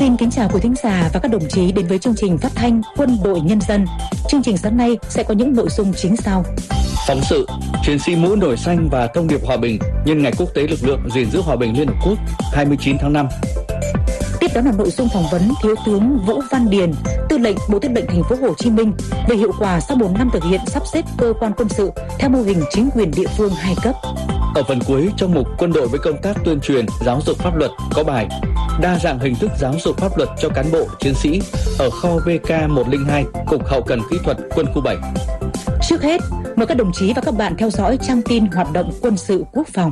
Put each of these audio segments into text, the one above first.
Xin kính chào quý thính giả và các đồng chí đến với chương trình phát thanh Quân đội Nhân dân. Chương trình sáng nay sẽ có những nội dung chính sau. Phóng sự, chiến sĩ mũ nổi xanh và thông điệp hòa bình nhân ngày quốc tế lực lượng gìn giữ hòa bình Liên Hợp Quốc 29 tháng 5. Tiếp đó là nội dung phỏng vấn Thiếu tướng Vũ Văn Điền, Tư lệnh Bộ Tư lệnh Thành phố Hồ Chí Minh về hiệu quả sau 4 năm thực hiện sắp xếp cơ quan quân sự theo mô hình chính quyền địa phương 2 cấp. Ở phần cuối trong mục Quân đội với công tác tuyên truyền, giáo dục pháp luật có bài đa dạng hình thức giáo dục pháp luật cho cán bộ, chiến sĩ ở kho VK102, Cục Hậu cần Kỹ thuật Quân khu 7. Trước hết, mời các đồng chí và các bạn theo dõi trang tin hoạt động quân sự quốc phòng.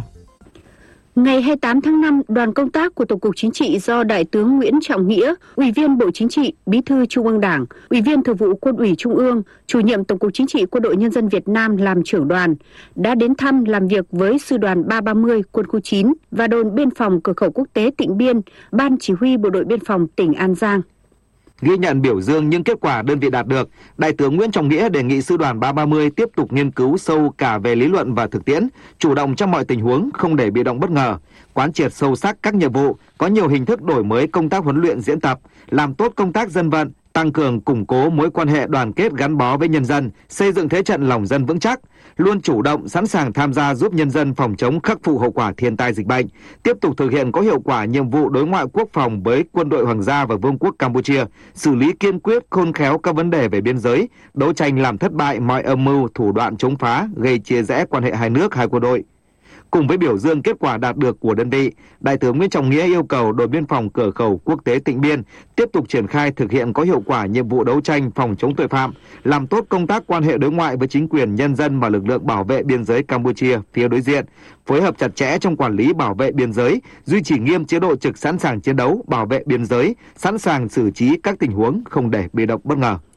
Ngày 28 tháng 5, đoàn công tác của Tổng cục Chính trị do Đại tướng Nguyễn Trọng Nghĩa, Ủy viên Bộ Chính trị, Bí thư Trung ương Đảng, Ủy viên Thường vụ Quân ủy Trung ương, Chủ nhiệm Tổng cục Chính trị Quân đội Nhân dân Việt Nam làm trưởng đoàn, đã đến thăm làm việc với Sư đoàn 330 Quân khu 9 và đồn biên phòng cửa khẩu quốc tế Tịnh Biên, Ban Chỉ huy Bộ đội Biên phòng tỉnh An Giang. Ghi nhận biểu dương những kết quả đơn vị đạt được, Đại tướng Nguyễn Trọng Nghĩa đề nghị Sư đoàn 330 tiếp tục nghiên cứu sâu cả về lý luận và thực tiễn, chủ động trong mọi tình huống, không để bị động bất ngờ, quán triệt sâu sắc các nhiệm vụ, có nhiều hình thức đổi mới công tác huấn luyện diễn tập, làm tốt công tác dân vận, tăng cường củng cố mối quan hệ đoàn kết gắn bó với nhân dân, xây dựng thế trận lòng dân vững chắc, luôn chủ động sẵn sàng tham gia giúp nhân dân phòng chống khắc phục hậu quả thiên tai dịch bệnh, tiếp tục thực hiện có hiệu quả nhiệm vụ đối ngoại quốc phòng với Quân đội Hoàng gia và Vương quốc Campuchia, xử lý kiên quyết khôn khéo các vấn đề về biên giới, đấu tranh làm thất bại mọi âm mưu thủ đoạn chống phá gây chia rẽ quan hệ hai nước hai quân đội. Cùng với biểu dương kết quả đạt được của đơn vị, Đại tướng Nguyễn Trọng Nghĩa yêu cầu đồn biên phòng cửa khẩu quốc tế Tịnh Biên tiếp tục triển khai thực hiện có hiệu quả nhiệm vụ đấu tranh phòng chống tội phạm, làm tốt công tác quan hệ đối ngoại với chính quyền nhân dân và lực lượng bảo vệ biên giới Campuchia phía đối diện, phối hợp chặt chẽ trong quản lý bảo vệ biên giới, duy trì nghiêm chế độ trực sẵn sàng chiến đấu, bảo vệ biên giới, sẵn sàng xử trí các tình huống không để bị động bất ngờ.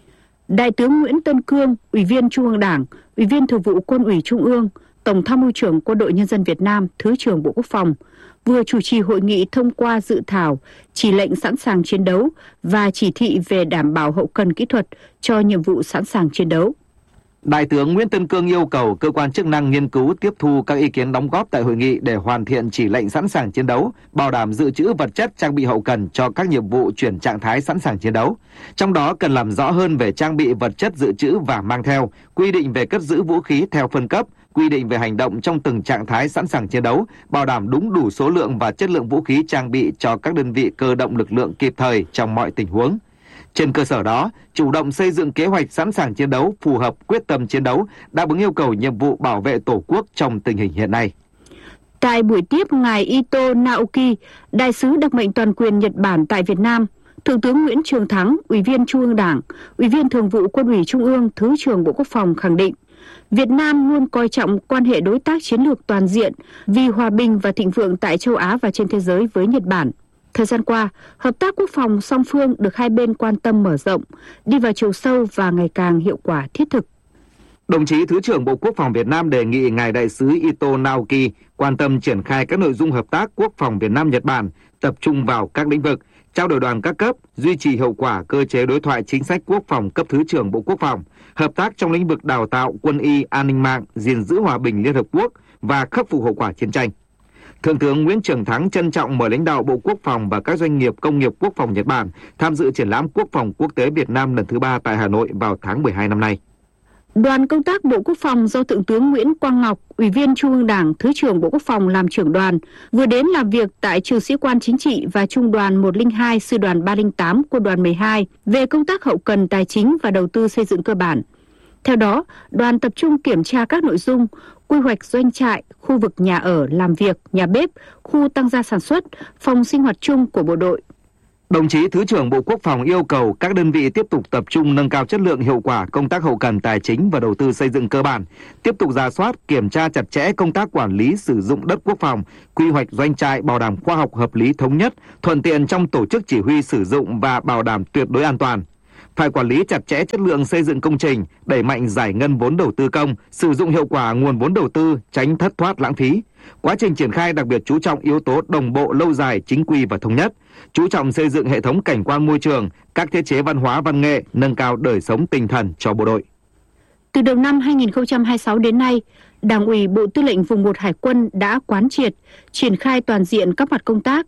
Đại tướng Nguyễn Tân Cương, Ủy viên Trung ương Đảng, Ủy viên Thường vụ Quân ủy Trung ương, Tổng tham mưu trưởng Quân đội Nhân dân Việt Nam, Thứ trưởng Bộ Quốc phòng, vừa chủ trì hội nghị thông qua dự thảo chỉ lệnh sẵn sàng chiến đấu và chỉ thị về đảm bảo hậu cần kỹ thuật cho nhiệm vụ sẵn sàng chiến đấu. Đại tướng Nguyễn Tân Cương yêu cầu cơ quan chức năng nghiên cứu tiếp thu các ý kiến đóng góp tại hội nghị để hoàn thiện chỉ lệnh sẵn sàng chiến đấu, bảo đảm dự trữ vật chất trang bị hậu cần cho các nhiệm vụ chuyển trạng thái sẵn sàng chiến đấu. Trong đó cần làm rõ hơn về trang bị vật chất dự trữ và mang theo, quy định về cất giữ vũ khí theo phân cấp, quy định về hành động trong từng trạng thái sẵn sàng chiến đấu, bảo đảm đúng đủ số lượng và chất lượng vũ khí trang bị cho các đơn vị cơ động lực lượng kịp thời trong mọi tình huống. Trên cơ sở đó, chủ động xây dựng kế hoạch sẵn sàng chiến đấu phù hợp quyết tâm chiến đấu, đáp ứng yêu cầu nhiệm vụ bảo vệ Tổ quốc trong tình hình hiện nay. Tại buổi tiếp ngài Ito Naoki, Đại sứ đặc mệnh toàn quyền Nhật Bản tại Việt Nam, Thượng tướng Nguyễn Trường Thắng, Ủy viên Trung ương Đảng, Ủy viên Thường vụ Quân ủy Trung ương, Thứ trưởng Bộ Quốc phòng khẳng định, Việt Nam luôn coi trọng quan hệ đối tác chiến lược toàn diện vì hòa bình và thịnh vượng tại châu Á và trên thế giới với Nhật Bản. Thời gian qua, hợp tác quốc phòng song phương được hai bên quan tâm mở rộng, đi vào chiều sâu và ngày càng hiệu quả thiết thực. Đồng chí Thứ trưởng Bộ Quốc phòng Việt Nam đề nghị ngài Đại sứ Ito Naoki quan tâm triển khai các nội dung hợp tác quốc phòng Việt Nam-Nhật Bản, tập trung vào các lĩnh vực, trao đổi đoàn các cấp, duy trì hiệu quả cơ chế đối thoại chính sách quốc phòng cấp Thứ trưởng Bộ Quốc phòng, hợp tác trong lĩnh vực đào tạo quân y, an ninh mạng, gìn giữ hòa bình Liên Hợp Quốc và khắc phục hậu quả chiến tranh. Thượng tướng Nguyễn Trường Thắng trân trọng mời lãnh đạo Bộ Quốc phòng và các doanh nghiệp công nghiệp quốc phòng Nhật Bản tham dự triển lãm quốc phòng quốc tế Việt Nam lần thứ 3 tại Hà Nội vào tháng 12 năm nay. Đoàn công tác Bộ Quốc phòng do Thượng tướng Nguyễn Quang Ngọc, Ủy viên Trung ương Đảng, Thứ trưởng Bộ Quốc phòng làm trưởng đoàn, vừa đến làm việc tại Trường Sĩ quan Chính trị và Trung đoàn 102 Sư đoàn 308 Quân đoàn 12 về công tác hậu cần tài chính và đầu tư xây dựng cơ bản. Theo đó, đoàn tập trung kiểm tra các nội dung quy hoạch doanh trại, khu vực nhà ở, làm việc, nhà bếp, khu tăng gia sản xuất, phòng sinh hoạt chung của bộ đội. Đồng chí Thứ trưởng Bộ Quốc phòng yêu cầu các đơn vị tiếp tục tập trung nâng cao chất lượng hiệu quả công tác hậu cần tài chính và đầu tư xây dựng cơ bản, tiếp tục rà soát, kiểm tra chặt chẽ công tác quản lý sử dụng đất quốc phòng, quy hoạch doanh trại bảo đảm khoa học hợp lý thống nhất, thuận tiện trong tổ chức chỉ huy sử dụng và bảo đảm tuyệt đối an toàn. Phải quản lý chặt chẽ chất lượng xây dựng công trình, đẩy mạnh giải ngân vốn đầu tư công, sử dụng hiệu quả nguồn vốn đầu tư, tránh thất thoát lãng phí. Quá trình triển khai đặc biệt chú trọng yếu tố đồng bộ lâu dài, chính quy và thống nhất, chú trọng xây dựng hệ thống cảnh quan môi trường, các thiết chế văn hóa văn nghệ, nâng cao đời sống tinh thần cho bộ đội. Từ đầu năm 2026 đến nay, Đảng ủy Bộ Tư lệnh Vùng 1 Hải quân đã quán triệt, triển khai toàn diện các mặt công tác,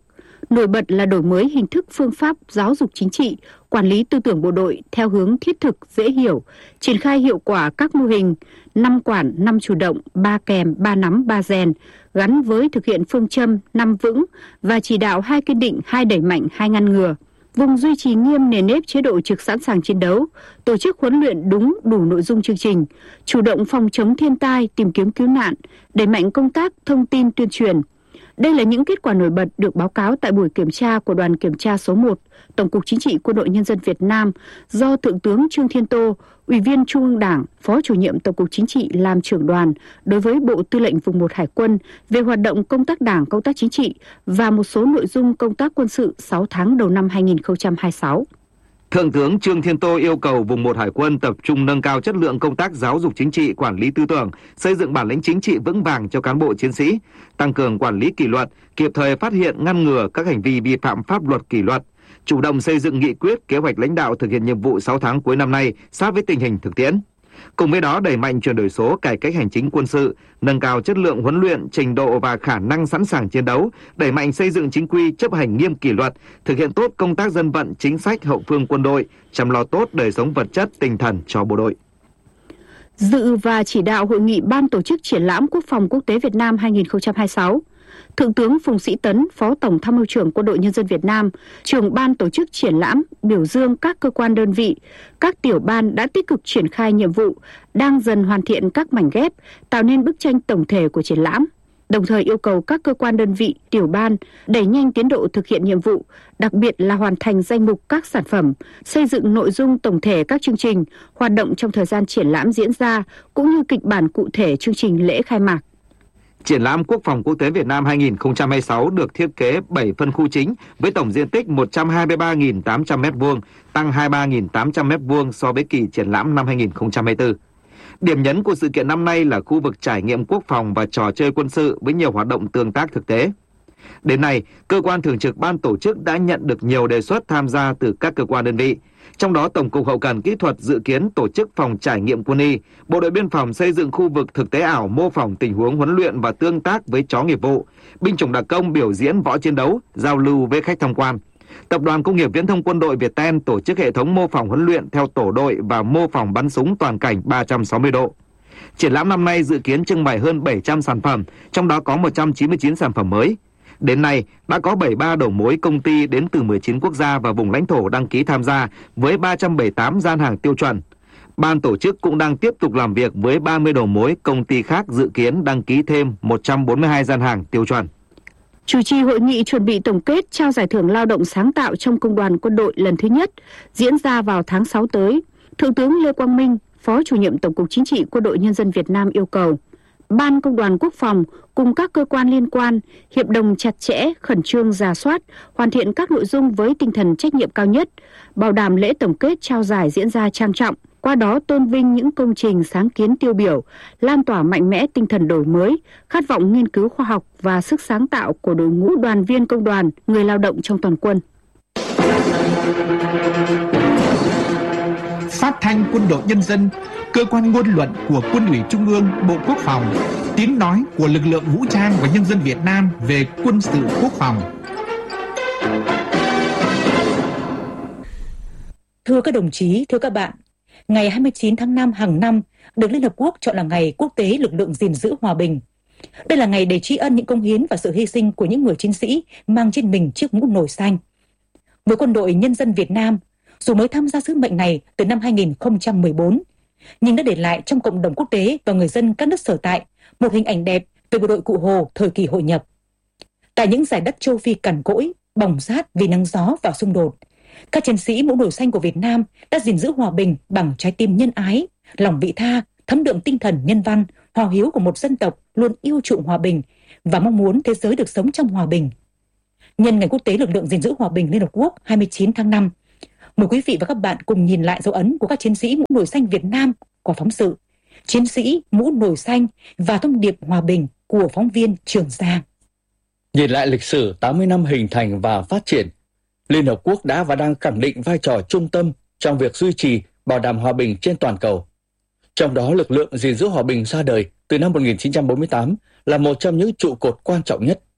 Nổi bật là đổi mới hình thức phương pháp giáo dục chính trị, quản lý tư tưởng bộ đội theo hướng thiết thực, dễ hiểu, triển khai hiệu quả các mô hình 5 quản, 5 chủ động, 3 kèm, 3 nắm, 3 rèn, gắn với thực hiện phương châm 5 vững và chỉ đạo 2 kiên định, 2 đẩy mạnh, 2 ngăn ngừa. Vùng duy trì nghiêm nền nếp chế độ trực sẵn sàng chiến đấu, tổ chức huấn luyện đúng đủ nội dung chương trình, chủ động phòng chống thiên tai, tìm kiếm cứu nạn, đẩy mạnh công tác thông tin tuyên truyền. Đây là những kết quả nổi bật được báo cáo tại buổi kiểm tra của đoàn kiểm tra số 1, Tổng cục Chính trị Quân đội Nhân dân Việt Nam do Thượng tướng Trương Thiên Tô, Ủy viên Trung ương Đảng, Phó Chủ nhiệm Tổng cục Chính trị làm trưởng đoàn đối với Bộ Tư lệnh Vùng 1 Hải quân về hoạt động công tác Đảng, công tác chính trị và một số nội dung công tác quân sự 6 tháng đầu năm 2026. Thượng tướng Trương Thiên Tô yêu cầu Vùng 1 Hải quân tập trung nâng cao chất lượng công tác giáo dục chính trị, quản lý tư tưởng, xây dựng bản lĩnh chính trị vững vàng cho cán bộ chiến sĩ, tăng cường quản lý kỷ luật, kịp thời phát hiện ngăn ngừa các hành vi vi phạm pháp luật kỷ luật, chủ động xây dựng nghị quyết, kế hoạch lãnh đạo thực hiện nhiệm vụ 6 tháng cuối năm nay sát với tình hình thực tiễn. Cùng với đó đẩy mạnh chuyển đổi số, cải cách hành chính quân sự, nâng cao chất lượng huấn luyện, trình độ và khả năng sẵn sàng chiến đấu, đẩy mạnh xây dựng chính quy, chấp hành nghiêm kỷ luật, thực hiện tốt công tác dân vận, chính sách hậu phương quân đội, chăm lo tốt đời sống vật chất, tinh thần cho bộ đội. Dự và chỉ đạo hội nghị Ban tổ chức Triển lãm Quốc phòng Quốc tế Việt Nam 2026, Thượng tướng Phùng Sĩ Tấn, Phó Tổng Tham mưu trưởng Quân đội Nhân dân Việt Nam, trưởng ban tổ chức triển lãm, biểu dương các cơ quan đơn vị, các tiểu ban đã tích cực triển khai nhiệm vụ, đang dần hoàn thiện các mảnh ghép, tạo nên bức tranh tổng thể của triển lãm. Đồng thời yêu cầu các cơ quan đơn vị, tiểu ban đẩy nhanh tiến độ thực hiện nhiệm vụ, đặc biệt là hoàn thành danh mục các sản phẩm, xây dựng nội dung tổng thể các chương trình, hoạt động trong thời gian triển lãm diễn ra, cũng như kịch bản cụ thể chương trình lễ khai mạc. Triển lãm Quốc phòng Quốc tế Việt Nam 2026 được thiết kế 7 phân khu chính với tổng diện tích 123.800 m2, tăng 23.800 m2 so với kỳ triển lãm năm 2024. Điểm nhấn của sự kiện năm nay là khu vực trải nghiệm quốc phòng và trò chơi quân sự với nhiều hoạt động tương tác thực tế. Đến nay, cơ quan thường trực ban tổ chức đã nhận được nhiều đề xuất tham gia từ các cơ quan đơn vị. Trong đó, Tổng cục Hậu cần Kỹ thuật dự kiến tổ chức phòng trải nghiệm quân y, Bộ đội Biên phòng xây dựng khu vực thực tế ảo mô phỏng tình huống huấn luyện và tương tác với chó nghiệp vụ, binh chủng đặc công biểu diễn võ chiến đấu, giao lưu với khách tham quan. Tập đoàn Công nghiệp Viễn thông Quân đội Việt Ten tổ chức hệ thống mô phỏng huấn luyện theo tổ đội và mô phỏng bắn súng toàn cảnh 360 độ. Triển lãm năm nay dự kiến trưng bày hơn 700 sản phẩm, trong đó có 199 sản phẩm mới. Đến nay, đã có 73 đầu mối công ty đến từ 19 quốc gia và vùng lãnh thổ đăng ký tham gia với 378 gian hàng tiêu chuẩn. Ban tổ chức cũng đang tiếp tục làm việc với 30 đầu mối công ty khác dự kiến đăng ký thêm 142 gian hàng tiêu chuẩn. Chủ trì hội nghị chuẩn bị tổng kết trao giải thưởng lao động sáng tạo trong Công đoàn Quân đội lần thứ nhất diễn ra vào tháng 6 tới, Thượng tướng Lê Quang Minh, Phó Chủ nhiệm Tổng cục Chính trị Quân đội Nhân dân Việt Nam yêu cầu Ban Công đoàn Quốc phòng cùng các cơ quan liên quan hiệp đồng chặt chẽ, khẩn trương rà soát, hoàn thiện các nội dung với tinh thần trách nhiệm cao nhất, bảo đảm lễ tổng kết trao giải diễn ra trang trọng, qua đó tôn vinh những công trình sáng kiến tiêu biểu, lan tỏa mạnh mẽ tinh thần đổi mới, khát vọng nghiên cứu khoa học và sức sáng tạo của đội ngũ đoàn viên công đoàn, người lao động trong toàn quân. Phát thanh Quân đội Nhân dân, cơ quan ngôn luận của Quân ủy Trung ương, Bộ Quốc phòng, tiếng nói của lực lượng vũ trang và nhân dân Việt Nam về quân sự quốc phòng. Thưa các đồng chí, thưa các bạn, ngày 29 tháng 5 hàng năm được Liên Hợp Quốc chọn là ngày quốc tế lực lượng gìn giữ hòa bình. Đây là ngày để tri ân những công hiến và sự hy sinh của những người chiến sĩ mang trên mình chiếc mũ nồi xanh. Với Quân đội Nhân dân Việt Nam, dù mới tham gia sứ mệnh này từ năm 2014, nhưng đã để lại trong cộng đồng quốc tế và người dân các nước sở tại một hình ảnh đẹp về bộ đội Cụ Hồ thời kỳ hội nhập. Tại những giải đất châu Phi cằn cỗi, bỏng rát vì nắng gió và xung đột, các chiến sĩ mũ nồi xanh của Việt Nam đã gìn giữ hòa bình bằng trái tim nhân ái, lòng vị tha, thấm đượm tinh thần nhân văn, hòa hiếu của một dân tộc luôn yêu chuộng hòa bình và mong muốn thế giới được sống trong hòa bình. Nhân ngày quốc tế lực lượng gìn giữ hòa bình Liên Hợp Quốc 29 tháng 5, mời quý vị và các bạn cùng nhìn lại dấu ấn của các chiến sĩ mũ nồi xanh Việt Nam qua phóng sự Chiến sĩ mũ nồi xanh và thông điệp hòa bình của phóng viên Trường Giang. Nhìn lại lịch sử 80 năm hình thành và phát triển, Liên Hợp Quốc đã và đang khẳng định vai trò trung tâm trong việc duy trì, bảo đảm hòa bình trên toàn cầu. Trong đó, lực lượng gìn giữ hòa bình ra đời từ năm 1948 là một trong những trụ cột quan trọng nhất.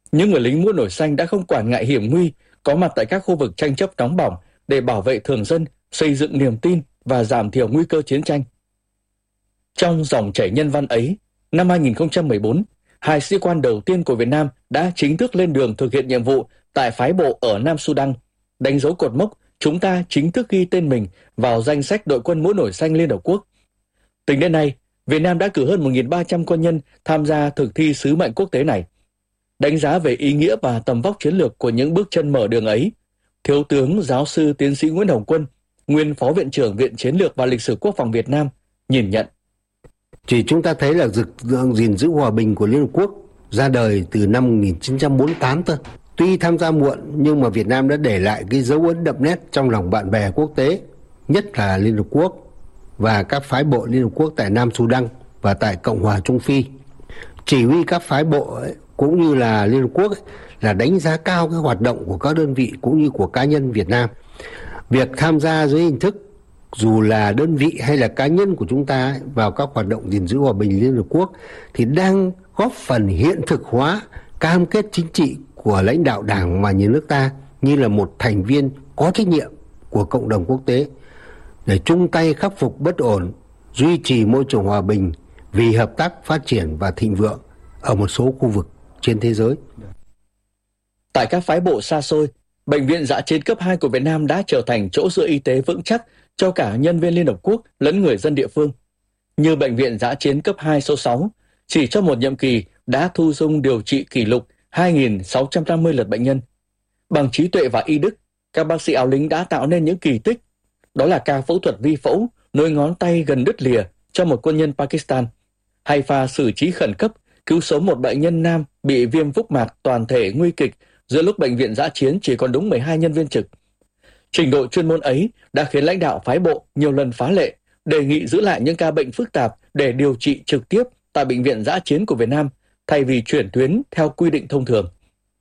Những người lính mũ nổi xanh đã không quản ngại hiểm nguy, có mặt tại các khu vực tranh chấp nóng bỏng để bảo vệ thường dân, xây dựng niềm tin và giảm thiểu nguy cơ chiến tranh. Trong dòng chảy nhân văn ấy, năm 2014, 2 sĩ quan đầu tiên của Việt Nam đã chính thức lên đường thực hiện nhiệm vụ tại phái bộ ở Nam Sudan, đánh dấu cột mốc chúng ta chính thức ghi tên mình vào danh sách đội quân mũ nổi xanh Liên Hợp Quốc. Tính đến nay, Việt Nam đã cử hơn 1.300 quân nhân tham gia thực thi sứ mệnh quốc tế này. Đánh giá về ý nghĩa và tầm vóc chiến lược của những bước chân mở đường ấy, Thiếu tướng Giáo sư Tiến sĩ Nguyễn Hồng Quân, nguyên Phó Viện trưởng Viện Chiến lược và Lịch sử Quốc phòng Việt Nam, nhìn nhận. Chỉ chúng ta thấy là lực lượng gìn giữ hòa bình của Liên Hợp Quốc ra đời từ năm 1948 thôi. Tuy tham gia muộn nhưng mà Việt Nam đã để lại cái dấu ấn đậm nét trong lòng bạn bè quốc tế, nhất là Liên Hợp Quốc và các phái bộ Liên Hợp Quốc tại Nam Sudan và tại Cộng hòa Trung Phi. Chỉ huy các phái bộ ấy, cũng như là Liên Hợp Quốc ấy, là đánh giá cao cái hoạt động của các đơn vị cũng như của cá nhân Việt Nam. Việc tham gia dưới hình thức dù là đơn vị hay là cá nhân của chúng ta ấy, vào các hoạt động gìn giữ hòa bình Liên Hợp Quốc thì đang góp phần hiện thực hóa cam kết chính trị của lãnh đạo Đảng và Nhà nước ta như là một thành viên có trách nhiệm của cộng đồng quốc tế để chung tay khắc phục bất ổn, duy trì môi trường hòa bình vì hợp tác phát triển và thịnh vượng ở một số khu vực trên thế giới. Tại các phái bộ xa xôi, Bệnh viện Dã chiến cấp 2 của Việt Nam đã trở thành chỗ dựa y tế vững chắc cho cả nhân viên Liên Hợp Quốc lẫn người dân địa phương. Như Bệnh viện Dã chiến cấp 2 số 6, chỉ trong một nhiệm kỳ đã thu dung điều trị kỷ lục 2.650 lượt bệnh nhân. Bằng trí tuệ và y đức, các bác sĩ áo lính đã tạo nên những kỳ tích. Đó là ca phẫu thuật vi phẫu nối ngón tay gần đứt lìa cho một quân nhân Pakistan, hay pha xử trí khẩn cấp cứu sống một bệnh nhân nam bị viêm phúc mạc toàn thể nguy kịch giữa lúc bệnh viện Dã chiến chỉ còn đúng 12 nhân viên trực. Trình độ chuyên môn ấy đã khiến lãnh đạo phái bộ nhiều lần phá lệ, đề nghị giữ lại những ca bệnh phức tạp để điều trị trực tiếp tại Bệnh viện Dã chiến của Việt Nam thay vì chuyển tuyến theo quy định thông thường.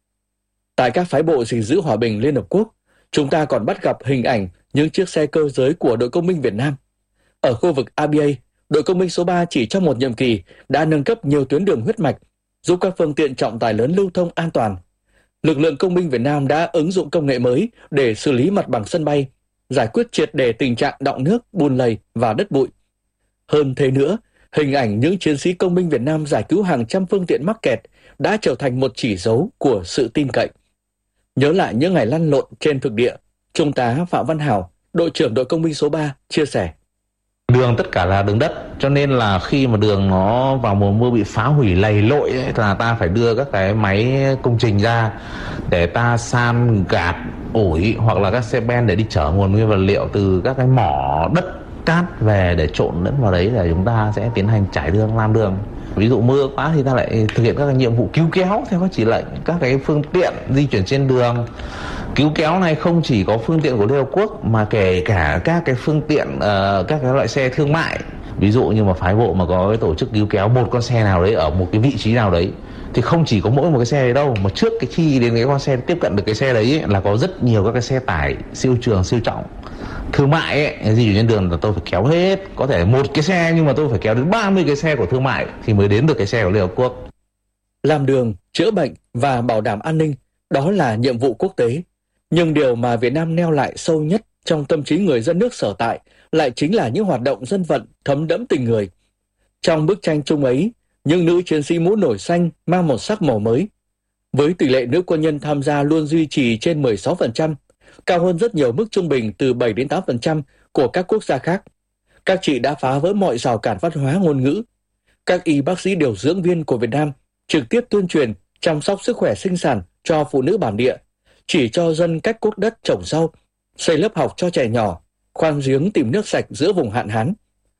Tại các phái bộ gìn giữ hòa bình Liên Hợp Quốc, chúng ta còn bắt gặp hình ảnh những chiếc xe cơ giới của đội công binh Việt Nam. Ở khu vực ABA, đội công binh số 3 chỉ trong một nhiệm kỳ đã nâng cấp nhiều tuyến đường huyết mạch, giúp các phương tiện trọng tải lớn lưu thông an toàn. Lực lượng công binh Việt Nam đã ứng dụng công nghệ mới để xử lý mặt bằng sân bay, giải quyết triệt để tình trạng đọng nước, bùn lầy và đất bụi. Hơn thế nữa, hình ảnh những chiến sĩ công binh Việt Nam giải cứu hàng trăm phương tiện mắc kẹt đã trở thành một chỉ dấu của sự tin cậy. Nhớ lại những ngày lăn lộn trên thực địa, Trung tá Phạm Văn Hảo, đội trưởng đội công binh số 3 chia sẻ. Đường tất cả là đường đất, cho nên là khi mà đường nó vào mùa mưa bị phá hủy lầy lội ấy, là ta phải đưa các cái máy công trình ra để ta san gạt ủi hoặc là các xe ben để đi chở nguồn nguyên vật liệu từ các cái mỏ đất cát về để trộn lẫn vào đấy để chúng ta sẽ tiến hành trải đường, làm đường. Ví dụ mưa quá thì ta lại thực hiện các cái nhiệm vụ cứu kéo theo các chỉ lệnh, các cái phương tiện di chuyển trên đường. Cứu kéo này không chỉ có phương tiện của Liên Hợp Quốc mà kể cả các cái phương tiện, các cái loại xe thương mại. Ví dụ như mà phái bộ mà có cái tổ chức cứu kéo một con xe nào đấy ở một cái vị trí nào đấy thì không chỉ có mỗi một cái xe đấy đâu, mà trước cái khi đến cái con xe tiếp cận được cái xe đấy ấy, là có rất nhiều các cái xe tải siêu trường, siêu trọng thương mại ấy, di chuyển trên đường là tôi phải kéo hết, có thể một cái xe nhưng mà tôi phải kéo đến 30 cái xe của thương mại thì mới đến được cái xe của Liên Hợp Quốc. Làm đường, chữa bệnh và bảo đảm an ninh, đó là nhiệm vụ quốc tế. Nhưng điều mà Việt Nam neo lại sâu nhất trong tâm trí người dân nước sở tại lại chính là những hoạt động dân vận thấm đẫm tình người. Trong bức tranh chung ấy, những nữ chiến sĩ mũ nổi xanh mang một sắc màu mới. Với tỷ lệ nữ quân nhân tham gia luôn duy trì trên 16%, cao hơn rất nhiều mức trung bình từ 7 đến 8% của các quốc gia khác. Các chị đã phá vỡ mọi rào cản văn hóa ngôn ngữ. Các y bác sĩ điều dưỡng viên của Việt Nam trực tiếp tuyên truyền chăm sóc sức khỏe sinh sản cho phụ nữ bản địa, chỉ cho dân cách cốt đất trồng rau, xây lớp học cho trẻ nhỏ, khoan giếng tìm nước sạch giữa vùng hạn hán.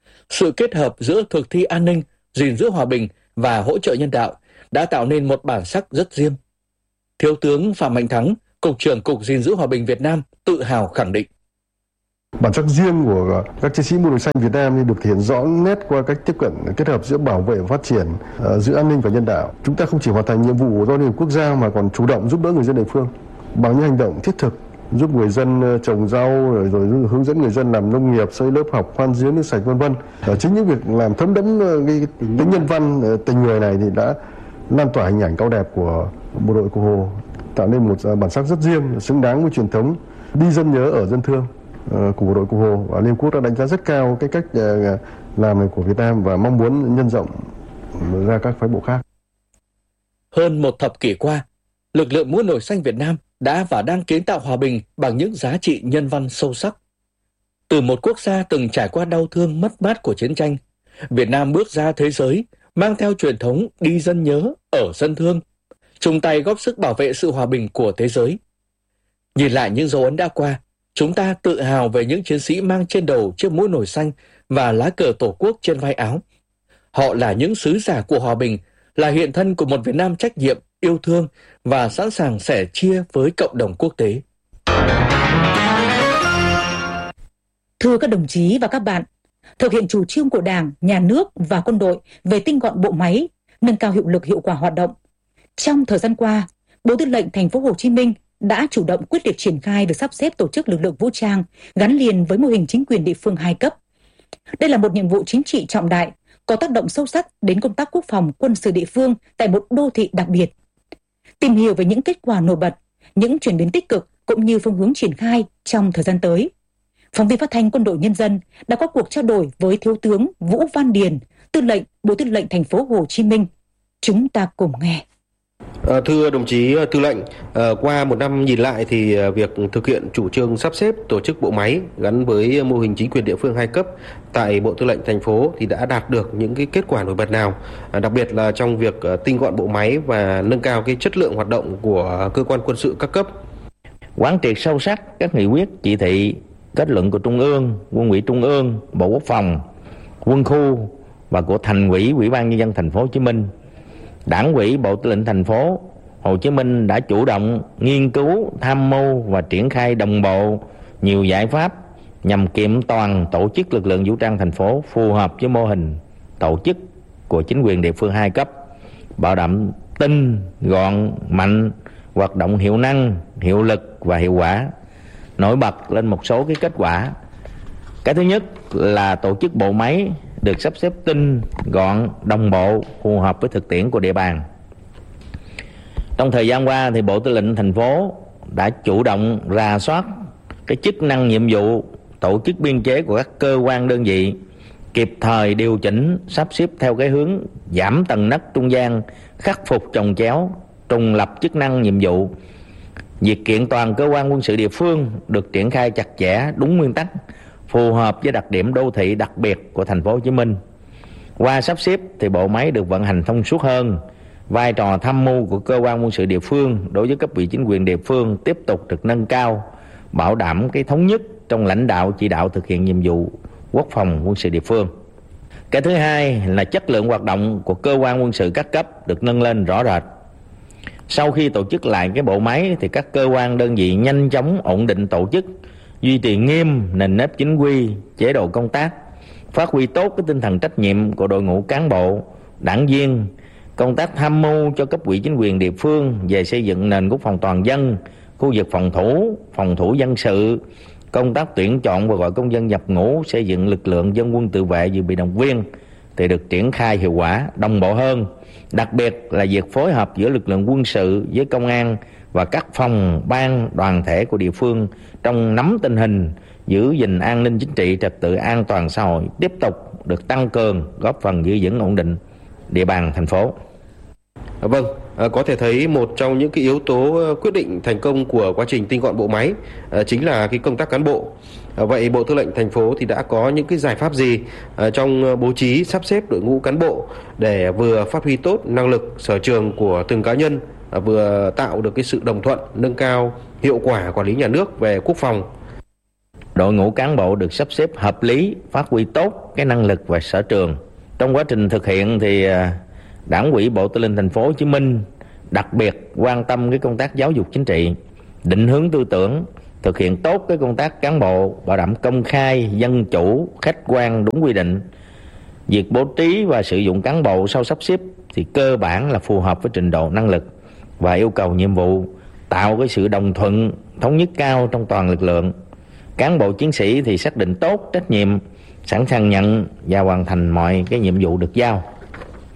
Sự kết hợp giữa thực thi an ninh, gìn giữ hòa bình và hỗ trợ nhân đạo đã tạo nên một bản sắc rất riêng. Thiếu tướng Phạm Mạnh Thắng, Cục trưởng Cục gìn giữ hòa bình Việt Nam tự hào khẳng định. Bản sắc riêng của các chiến sĩ mũ nổi xanh Việt Nam được thể hiện rõ nét qua cách tiếp cận kết hợp giữa bảo vệ và phát triển, giữa an ninh và nhân đạo. Chúng ta không chỉ hoàn thành nhiệm vụ do Liên Hợp Quốc giao mà còn chủ động giúp đỡ người dân địa phương bằng những hành động thiết thực, giúp người dân trồng rau, rồi hướng dẫn người dân làm nông nghiệp, xây lớp học, khoan giếng nước sạch, v.v. Chính những việc làm thấm đẫm cái tính nhân văn, tình người này thì đã lan tỏa hình ảnh cao đẹp của bộ đội Cụ Hồ tạo nên một bản sắc rất riêng, xứng đáng với truyền thống đi dân nhớ ở dân thương của bộ đội Cụ Hồ, và Liên Hợp Quốc đã đánh giá rất cao cái cách làm này của Việt Nam và mong muốn nhân rộng ra các phái bộ khác. Hơn một thập kỷ qua, lực lượng mũ nổi xanh Việt Nam đã và đang kiến tạo hòa bình bằng những giá trị nhân văn sâu sắc. Từ một quốc gia từng trải qua đau thương mất mát của chiến tranh, Việt Nam bước ra thế giới mang theo truyền thống đi dân nhớ ở dân thương, chung tay góp sức bảo vệ sự hòa bình của thế giới. Nhìn lại những dấu ấn đã qua, chúng ta tự hào về những chiến sĩ mang trên đầu chiếc mũ nổi xanh và lá cờ Tổ quốc trên vai áo. Họ là những sứ giả của hòa bình, là hiện thân của một Việt Nam trách nhiệm, yêu thương và sẵn sàng sẻ chia với cộng đồng quốc tế. Thưa các đồng chí và các bạn, thực hiện chủ trương của Đảng, Nhà nước và quân đội về tinh gọn bộ máy, nâng cao hiệu lực hiệu quả hoạt động. Trong thời gian qua, Bộ Tư lệnh Thành phố Hồ Chí Minh đã chủ động quyết liệt triển khai việc sắp xếp tổ chức lực lượng vũ trang gắn liền với mô hình chính quyền địa phương 2 cấp. Đây là một nhiệm vụ chính trị trọng đại, có tác động sâu sắc đến công tác quốc phòng quân sự địa phương tại một đô thị đặc biệt. Tìm hiểu về những kết quả nổi bật, những chuyển biến tích cực cũng như phương hướng triển khai trong thời gian tới, phóng viên Phát thanh Quân đội Nhân dân đã có cuộc trao đổi với Thiếu tướng Vũ Văn Điền, Tư lệnh Bộ Tư lệnh Thành phố Hồ Chí Minh. Chúng ta cùng nghe. Thưa đồng chí Tư lệnh, qua một năm nhìn lại thì việc thực hiện chủ trương sắp xếp tổ chức bộ máy gắn với mô hình chính quyền địa phương 2 cấp tại Bộ Tư lệnh thành phố thì đã đạt được những cái kết quả nổi bật nào, đặc biệt là trong việc tinh gọn bộ máy và nâng cao cái chất lượng hoạt động của cơ quan quân sự các cấp. Quán triệt sâu sắc các nghị quyết, chỉ thị, kết luận của Trung ương, Quân ủy Trung ương, Bộ Quốc phòng, Quân khu và của Thành ủy, Ủy ban Nhân dân Thành phố Hồ Chí Minh, Đảng ủy Bộ Tư lệnh Thành phố Hồ Chí Minh đã chủ động nghiên cứu, tham mưu và triển khai đồng bộ nhiều giải pháp nhằm kiện toàn tổ chức lực lượng vũ trang thành phố phù hợp với mô hình tổ chức của chính quyền địa phương 2 cấp, bảo đảm tinh, gọn, mạnh, hoạt động hiệu năng, hiệu lực và hiệu quả. Nổi bật lên một số cái kết quả. Cái thứ nhất là tổ chức bộ máy được sắp xếp tinh, gọn, đồng bộ, phù hợp với thực tiễn của địa bàn. Trong thời gian qua thì Bộ Tư lệnh thành phố đã chủ động rà soát cái chức năng, nhiệm vụ, tổ chức biên chế của các cơ quan đơn vị, kịp thời điều chỉnh, sắp xếp theo cái hướng giảm tầng nấc trung gian, khắc phục chồng chéo, trùng lập chức năng, nhiệm vụ. Việc kiện toàn cơ quan quân sự địa phương được triển khai chặt chẽ, đúng nguyên tắc, phù hợp với đặc điểm đô thị đặc biệt của Thành phố Hồ Chí Minh. Qua sắp xếp thì bộ máy được vận hành thông suốt hơn. Vai trò tham mưu của cơ quan quân sự địa phương đối với cấp ủy chính quyền địa phương tiếp tục được nâng cao, bảo đảm cái thống nhất trong lãnh đạo chỉ đạo thực hiện nhiệm vụ quốc phòng quân sự địa phương. Cái thứ hai là chất lượng hoạt động của cơ quan quân sự các cấp được nâng lên rõ rệt. Sau khi tổ chức lại cái bộ máy thì các cơ quan đơn vị nhanh chóng ổn định tổ chức, duy trì nghiêm nền nếp chính quy, chế độ công tác, phát huy tốt cái tinh thần trách nhiệm của đội ngũ cán bộ, đảng viên, công tác tham mưu cho cấp ủy chính quyền địa phương về xây dựng nền quốc phòng toàn dân, khu vực phòng thủ dân sự, công tác tuyển chọn và gọi công dân nhập ngũ, xây dựng lực lượng dân quân tự vệ dự bị động viên thì được triển khai hiệu quả, đồng bộ hơn. Đặc biệt là việc phối hợp giữa lực lượng quân sự với công an và các phòng ban đoàn thể của địa phương trong nắm tình hình, giữ gìn an ninh chính trị, trật tự an toàn xã hội tiếp tục được tăng cường, góp phần giữ vững ổn định địa bàn thành phố. Vâng, có thể thấy một trong những cái yếu tố quyết định thành công của quá trình tinh gọn bộ máy chính là cái công tác cán bộ. Vậy Bộ Tư lệnh thành phố thì đã có những cái giải pháp gì trong bố trí sắp xếp đội ngũ cán bộ để vừa phát huy tốt năng lực sở trường của từng cá nhân, vừa tạo được cái sự đồng thuận, nâng cao hiệu quả quản lý nhà nước về quốc phòng? Đội ngũ cán bộ được sắp xếp hợp lý, phát huy tốt cái năng lực và sở trường. Trong quá trình thực hiện thì Đảng ủy Bộ Tư lệnh Thành phố Hồ Chí Minh đặc biệt quan tâm cái công tác giáo dục chính trị, định hướng tư tưởng, thực hiện tốt cái công tác cán bộ, bảo đảm công khai, dân chủ, khách quan, đúng quy định. Việc bố trí và sử dụng cán bộ sau sắp xếp thì cơ bản là phù hợp với trình độ năng lực và yêu cầu nhiệm vụ, tạo cái sự đồng thuận, thống nhất cao trong toàn lực lượng. Cán bộ chiến sĩ thì xác định tốt trách nhiệm, sẵn sàng nhận và hoàn thành mọi cái nhiệm vụ được giao.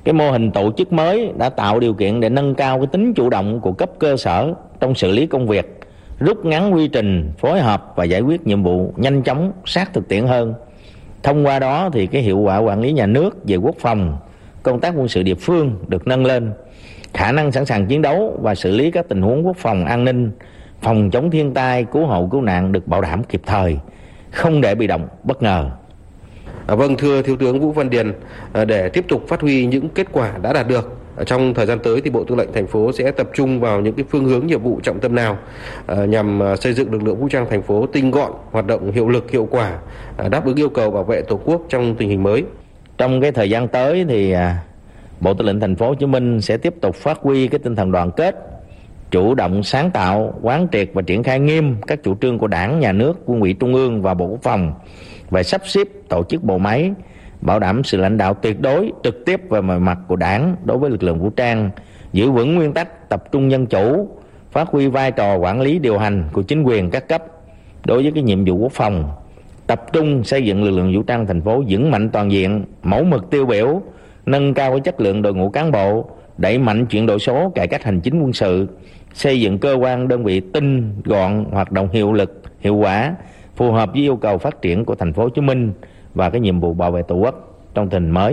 Cái mô hình tổ chức mới đã tạo điều kiện để nâng cao cái tính chủ động của cấp cơ sở trong xử lý công việc, rút ngắn quy trình phối hợp và giải quyết nhiệm vụ nhanh chóng, sát thực tiễn hơn. Thông qua đó thì cái hiệu quả quản lý nhà nước về quốc phòng, công tác quân sự địa phương được nâng lên, khả năng sẵn sàng chiến đấu và xử lý các tình huống quốc phòng an ninh, phòng chống thiên tai, cứu hộ cứu nạn được bảo đảm kịp thời, không để bị động bất ngờ. Vâng, thưa Thiếu tướng Vũ Văn Điền, để tiếp tục phát huy những kết quả đã đạt được, trong thời gian tới thì Bộ Tư lệnh thành phố sẽ tập trung vào những cái phương hướng nhiệm vụ trọng tâm nào nhằm xây dựng lực lượng vũ trang thành phố tinh gọn, hoạt động hiệu lực, hiệu quả, đáp ứng yêu cầu bảo vệ Tổ quốc trong tình hình mới. Trong cái thời gian tới thì Bộ Tư lệnh thành phố Hồ Chí Minh sẽ tiếp tục phát huy cái tinh thần đoàn kết, chủ động sáng tạo, quán triệt và triển khai nghiêm các chủ trương của Đảng, Nhà nước, Quân ủy Trung ương và Bộ Quốc phòng về sắp xếp tổ chức bộ máy, bảo đảm sự lãnh đạo tuyệt đối, trực tiếp và mọi mặt của Đảng đối với lực lượng vũ trang, giữ vững nguyên tắc tập trung dân chủ, phát huy vai trò quản lý điều hành của chính quyền các cấp đối với cái nhiệm vụ quốc phòng, tập trung xây dựng lực lượng vũ trang thành phố vững mạnh toàn diện, mẫu mực tiêu biểu, nâng cao cái chất lượng đội ngũ cán bộ, đẩy mạnh chuyển đổi số, cải cách hành chính quân sự, xây dựng cơ quan đơn vị tinh gọn, hoạt động hiệu lực, hiệu quả, phù hợp với yêu cầu phát triển của thành phố Hồ Chí Minh và cái nhiệm vụ bảo vệ Tổ quốc trong tình hình mới.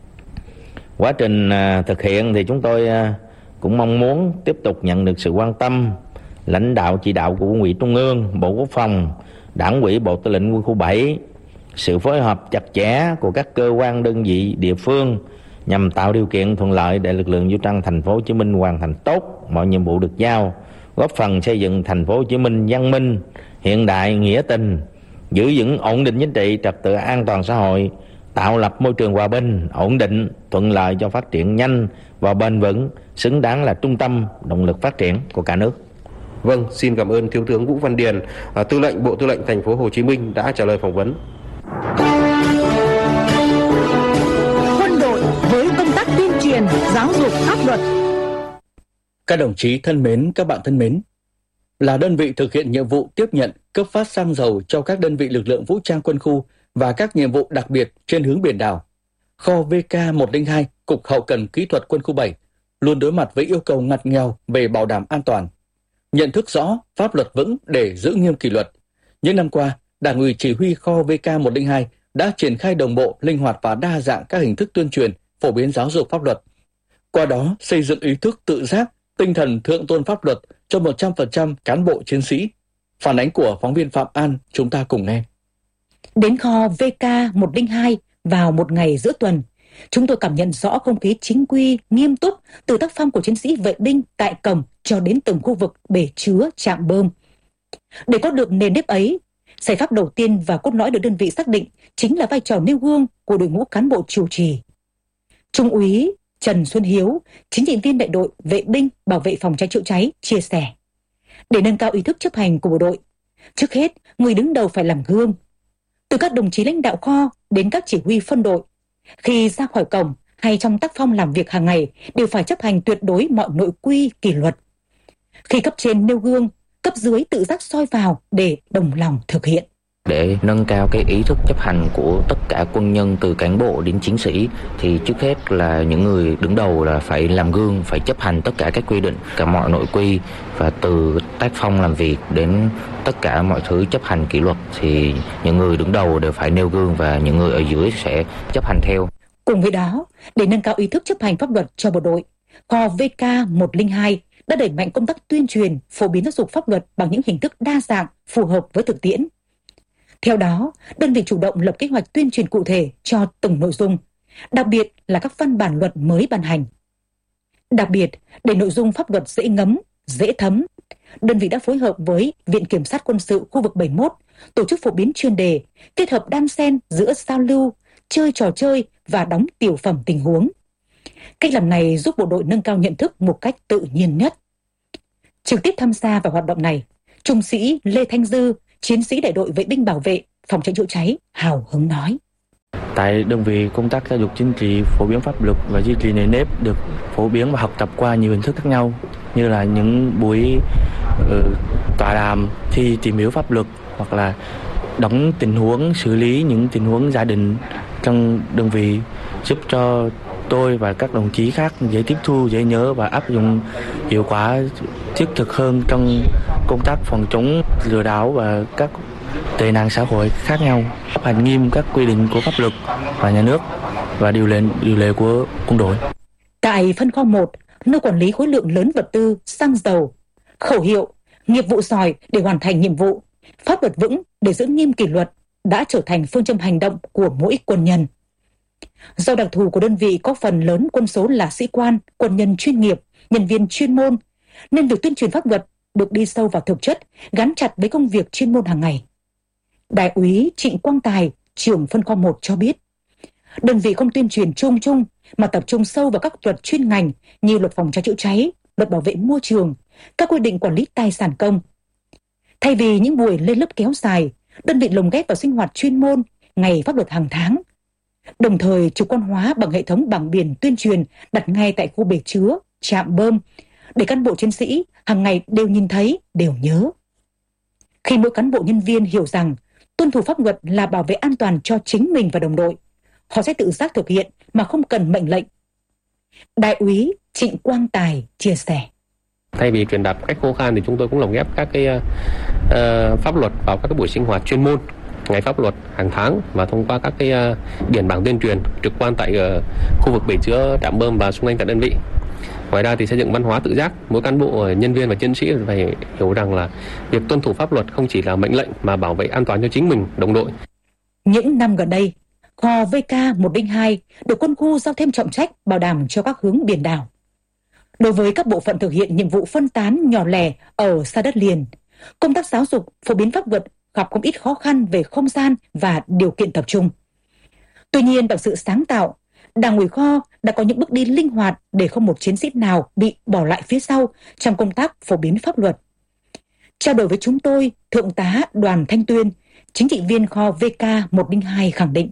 Quá trình thực hiện thì chúng tôi cũng mong muốn tiếp tục nhận được sự quan tâm, lãnh đạo chỉ đạo của Quân ủy Trung ương, Bộ Quốc phòng, Đảng ủy Bộ Tư lệnh Quân khu 7, sự phối hợp chặt chẽ của các cơ quan đơn vị địa phương nhằm tạo điều kiện thuận lợi để lực lượng vũ trang thành phố Hồ Chí Minh hoàn thành tốt mọi nhiệm vụ được giao, góp phần xây dựng thành phố Hồ Chí Minh văn minh, hiện đại, nghĩa tình, giữ vững ổn định chính trị, trật tự an toàn xã hội, tạo lập môi trường hòa bình, ổn định, thuận lợi cho phát triển nhanh và bền vững, xứng đáng là trung tâm động lực phát triển của cả nước. Vâng, xin cảm ơn Thiếu tướng Vũ Văn Điền, Tư lệnh Bộ Tư lệnh thành phố Hồ Chí Minh đã trả lời phỏng vấn. Quân đội với công tác tuyên truyền, giáo dục pháp luật. Các đồng chí thân mến, các bạn thân mến, là đơn vị thực hiện nhiệm vụ tiếp nhận, cấp phát xăng dầu cho các đơn vị lực lượng vũ trang quân khu và các nhiệm vụ đặc biệt trên hướng biển đảo, kho VK102, Cục Hậu cần Kỹ thuật Quân khu 7 luôn đối mặt với yêu cầu ngặt nghèo về bảo đảm an toàn. Nhận thức rõ, pháp luật vững để giữ nghiêm kỷ luật. Những năm qua, Đảng ủy Chỉ huy kho VK102 đã triển khai đồng bộ, linh hoạt và đa dạng các hình thức tuyên truyền, phổ biến giáo dục pháp luật. Qua đó, xây dựng ý thức tự giác, tinh thần thượng tôn pháp luật cho 100% cán bộ chiến sĩ. Phản ánh của phóng viên Phạm An, chúng ta cùng nghe. Đến kho VK102 vào một ngày giữa tuần, chúng tôi cảm nhận rõ không khí chính quy, nghiêm túc từ tác phong của chiến sĩ vệ binh tại cổng cho đến từng khu vực bể chứa, trạm bơm. Để có được nền nếp ấy, giải pháp đầu tiên và cốt lõi được đơn vị xác định chính là vai trò nêu gương của đội ngũ cán bộ chủ trì. Trung úy Trần Xuân Hiếu, chính trị viên đại đội vệ binh bảo vệ phòng cháy chữa cháy, chia sẻ: để nâng cao ý thức chấp hành của bộ đội, trước hết người đứng đầu phải làm gương. Từ các đồng chí lãnh đạo kho đến các chỉ huy phân đội, khi ra khỏi cổng hay trong tác phong làm việc hàng ngày đều phải chấp hành tuyệt đối mọi nội quy kỷ luật. Khi cấp trên nêu gương, cấp dưới tự giác soi vào để đồng lòng thực hiện. Để nâng cao cái ý thức chấp hành của tất cả quân nhân từ cán bộ đến chiến sĩ thì trước hết là những người đứng đầu là phải làm gương, phải chấp hành tất cả các quy định, cả mọi nội quy, và từ tác phong làm việc đến tất cả mọi thứ chấp hành kỷ luật thì những người đứng đầu đều phải nêu gương và những người ở dưới sẽ chấp hành theo. Cùng với đó, để nâng cao ý thức chấp hành pháp luật cho bộ đội, kho VK102 đã đẩy mạnh công tác tuyên truyền, phổ biến giáo dục pháp luật bằng những hình thức đa dạng, phù hợp với thực tiễn. Theo đó, đơn vị chủ động lập kế hoạch tuyên truyền cụ thể cho từng nội dung, đặc biệt là các văn bản luật mới ban hành. Đặc biệt, để nội dung pháp luật dễ ngấm, dễ thấm, đơn vị đã phối hợp với Viện Kiểm sát Quân sự khu vực 71 tổ chức phổ biến chuyên đề, kết hợp đan xen giữa giao lưu, chơi trò chơi và đóng tiểu phẩm tình huống. Cách làm này giúp bộ đội nâng cao nhận thức một cách tự nhiên nhất. Trực tiếp tham gia vào hoạt động này, Trung sĩ Lê Thanh Dư, chiến sĩ đại đội vệ binh bảo vệ phòng cháy chữa cháy, hào hứng nói: tại đơn vị, công tác giáo dục chính trị, phổ biến pháp luật và duy trì nề nếp được phổ biến và học tập qua nhiều hình thức khác nhau, như là những buổi tọa đàm, thi tìm hiểu pháp luật, hoặc là đóng tình huống, xử lý những tình huống giả định trong đơn vị, giúp cho tôi và các đồng chí khác dễ tiếp thu, dễ nhớ và áp dụng hiệu quả thiết thực hơn trong công tác phòng chống lừa đảo và các tệ nạn xã hội khác nhau, chấp hành nghiêm các quy định của pháp luật và nhà nước và điều lệ của quân đội. Tại phân kho 1, nơi quản lý khối lượng lớn vật tư, xăng dầu, khẩu hiệu nghiệp vụ giỏi để hoàn thành nhiệm vụ, pháp luật vững để giữ nghiêm kỷ luật đã trở thành phương châm hành động của mỗi quân nhân. Do đặc thù của đơn vị có phần lớn quân số là sĩ quan, quân nhân chuyên nghiệp, nhân viên chuyên môn, nên việc tuyên truyền pháp luật được đi sâu vào thực chất, gắn chặt với công việc chuyên môn hàng ngày. Đại úy Trịnh Quang Tài, trưởng phân kho 1 cho biết, đơn vị không tuyên truyền chung mà tập trung sâu vào các luật chuyên ngành như luật phòng cháy chữa cháy, luật bảo vệ môi trường, các quy định quản lý tài sản công. Thay vì những buổi lên lớp kéo dài, đơn vị lồng ghép vào sinh hoạt chuyên môn, ngày pháp luật hàng tháng. Đồng thời trực quan hóa bằng hệ thống bảng biển tuyên truyền đặt ngay tại khu bể chứa, trạm bơm, để cán bộ chiến sĩ hàng ngày đều nhìn thấy, đều nhớ. Khi mỗi cán bộ nhân viên hiểu rằng tuân thủ pháp luật là bảo vệ an toàn cho chính mình và đồng đội, họ sẽ tự giác thực hiện mà không cần mệnh lệnh. Đại úy Trịnh Quang Tài chia sẻ. Thay vì truyền đạt cách khô khan thì chúng tôi cũng lồng ghép các pháp luật vào các buổi sinh hoạt chuyên môn, ngày pháp luật hàng tháng, và thông qua các biển bảng tuyên truyền trực quan tại khu vực bể chứa, trạm bơm và xung quanh tại đơn vị. Ngoài ra thì xây dựng văn hóa tự giác, mỗi cán bộ, nhân viên và chiến sĩ phải hiểu rằng là việc tuân thủ pháp luật không chỉ là mệnh lệnh mà bảo vệ an toàn cho chính mình, đồng đội. Những năm gần đây, kho VK102 được quân khu giao thêm trọng trách bảo đảm cho các hướng biển đảo. Đối với các bộ phận thực hiện nhiệm vụ phân tán nhỏ lẻ ở xa đất liền, công tác giáo dục, phổ biến pháp luật gặp không ít khó khăn về không gian và điều kiện tập trung. Tuy nhiên, bằng sự sáng tạo, Đảng ủy kho đã có những bước đi linh hoạt để không một chiến sĩ nào bị bỏ lại phía sau trong công tác phổ biến pháp luật. Trao đổi với chúng tôi, Thượng tá Đoàn Thanh Tuyên, chính trị viên kho VK102 khẳng định,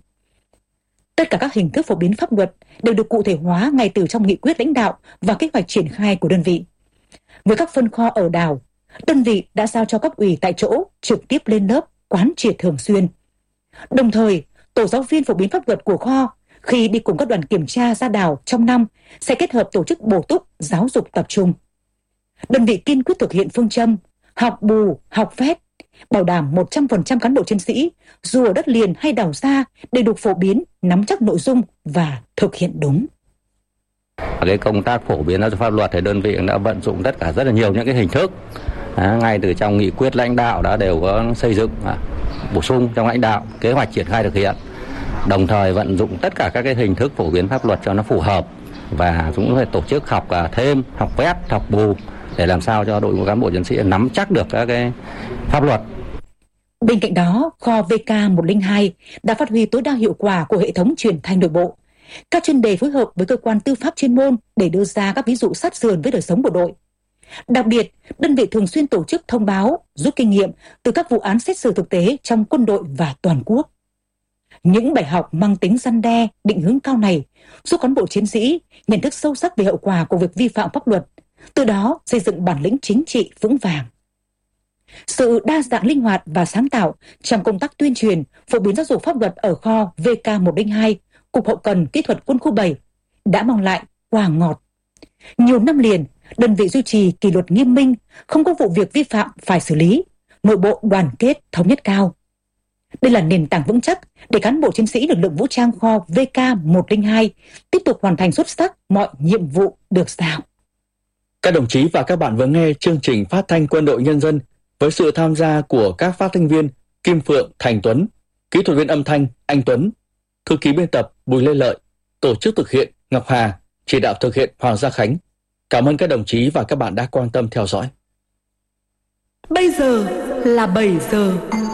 tất cả các hình thức phổ biến pháp luật đều được cụ thể hóa ngay từ trong nghị quyết lãnh đạo và kế hoạch triển khai của đơn vị. Với các phân kho ở đảo, đơn vị đã giao cho cấp ủy tại chỗ trực tiếp lên lớp, quán triệt thường xuyên. Đồng thời, tổ giáo viên phổ biến pháp luật của kho khi đi cùng các đoàn kiểm tra ra đảo trong năm sẽ kết hợp tổ chức bổ túc giáo dục tập trung. Đơn vị kiên quyết thực hiện phương châm học bù, học vét, bảo đảm 100% cán bộ chiến sĩ, dù ở đất liền hay đảo xa, đều được phổ biến, nắm chắc nội dung và thực hiện đúng. Cái công tác phổ biến giáo dục pháp luật thì đơn vị đã vận dụng tất cả rất là nhiều những cái hình thức. Ngay từ trong nghị quyết lãnh đạo đã đều có xây dựng bổ sung trong lãnh đạo, kế hoạch triển khai thực hiện. Đồng thời vận dụng tất cả các cái hình thức phổ biến pháp luật cho nó phù hợp, và cũng phải tổ chức học thêm, học vét, học bù để làm sao cho đội ngũ cán bộ chiến sĩ nắm chắc được các cái pháp luật. Bên cạnh đó, kho VK102 đã phát huy tối đa hiệu quả của hệ thống truyền thanh nội bộ. Các chuyên đề phối hợp với cơ quan tư pháp chuyên môn để đưa ra các ví dụ sát sườn với đời sống bộ đội. Đặc biệt, đơn vị thường xuyên tổ chức thông báo, rút kinh nghiệm từ các vụ án xét xử thực tế trong quân đội và toàn quốc. Những bài học mang tính răn đe, định hướng cao này giúp cán bộ chiến sĩ nhận thức sâu sắc về hậu quả của việc vi phạm pháp luật, từ đó xây dựng bản lĩnh chính trị vững vàng. Sự đa dạng linh hoạt và sáng tạo trong công tác tuyên truyền, phổ biến giáo dục pháp luật ở kho VK102, Cục Hậu cần Kỹ thuật Quân khu 7 đã mang lại quả ngọt. Nhiều năm liền, đơn vị duy trì kỷ luật nghiêm minh, không có vụ việc vi phạm phải xử lý, nội bộ đoàn kết thống nhất cao. Đây là nền tảng vững chắc để cán bộ chiến sĩ lực lượng vũ trang kho VK102 tiếp tục hoàn thành xuất sắc mọi nhiệm vụ được giao. Các đồng chí và các bạn vừa nghe chương trình phát thanh Quân đội Nhân dân với sự tham gia của các phát thanh viên Kim Phượng, Thành Tuấn, kỹ thuật viên âm thanh Anh Tuấn, thư ký biên tập Bùi Lê Lợi, tổ chức thực hiện Ngọc Hà, chỉ đạo thực hiện Hoàng Gia Khánh. Cảm ơn các đồng chí và các bạn đã quan tâm theo dõi. Bây giờ là 7 giờ.